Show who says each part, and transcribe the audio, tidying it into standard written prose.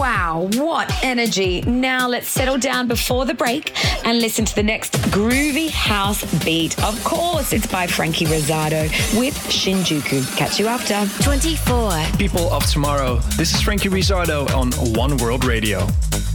Speaker 1: Wow, what energy. Now let's settle down before the break and listen to the next groovy house beat. Of course, it's by Frankie Rosado with Shinjuku. Catch you after.
Speaker 2: 24.
Speaker 3: People of Tomorrow. This is Frankie Rosado on One World Radio.